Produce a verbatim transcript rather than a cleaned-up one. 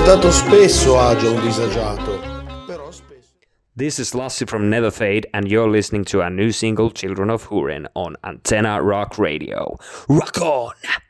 stato spesso agio un disagiato, però spesso... This is Lassie from Never Fade, and you're listening to our new single, Children of Hurin, on Antenna Rock Radio. Rock on!